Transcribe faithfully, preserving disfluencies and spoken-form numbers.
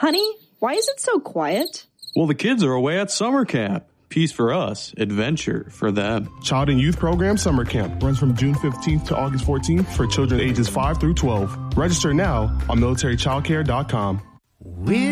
Honey, why is it so quiet? Well, the kids are away at summer camp. Peace for us, adventure for them. Child and Youth Program Summer Camp runs from June fifteenth to August fourteenth for children ages five through twelve. Register now on military child care dot com.